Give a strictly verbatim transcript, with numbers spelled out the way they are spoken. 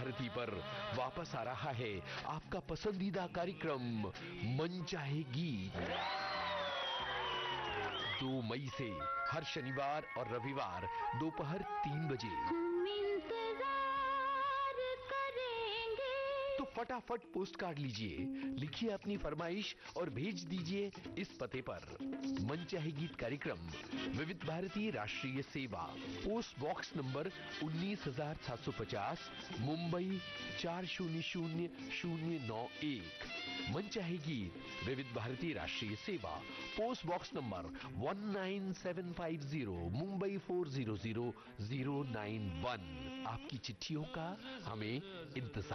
भारती पर वापस आ रहा है आपका पसंदीदा कार्यक्रम मन चाहे गीत। दो मई से हर शनिवार और रविवार दोपहर तीन बजे। तो फटाफट पोस्ट कार्ड लीजिए, लिखिए अपनी फरमाइश और भेज दीजिए इस पते पर। मन चाहे गीत कार्यक्रम विविध भारती राष्ट्रीय सेवा, पोस्ट बॉक्स नंबर उन्नीस हजार सात सौ पचास, मुंबई चार शून्य शून्य शून्य नौ एक। मन चाहे गीत विविध भारती राष्ट्रीय सेवा, post box number one nine seven five zero, Mumbai four zero zero zero nine one. आपकी चिट्ठियों का हमें इंतजार।